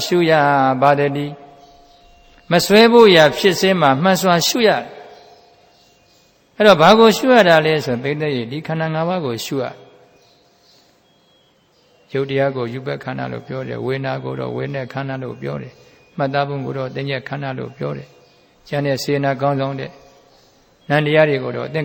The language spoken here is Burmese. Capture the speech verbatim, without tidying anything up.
ရှုရပါတည်းမဆွဲဖို့ရာဖြစ်စင်းမှာမှန်စွာရှုရအဲ့တော့ဘာကိုရှုရတာလဲဆိုပိဋကရေဒီခန္ဓာ၅ပါးကိုရှုရယုတ်တရားကိုယူဘက်ခန္ဓာလို့ပြောတယ်ဝေဒနာကိုတော့ဝေဒနာခန္ဓာလို့ပြောတယ်မှတ်သားပုံကိုတော့သင်္ညက်ခန္ဓာလို့ပြောတယ်ကျန်တဲ့စေနာကောင်းဆောင်တဲ့နန္တရားတွေကိုတော့အသင်္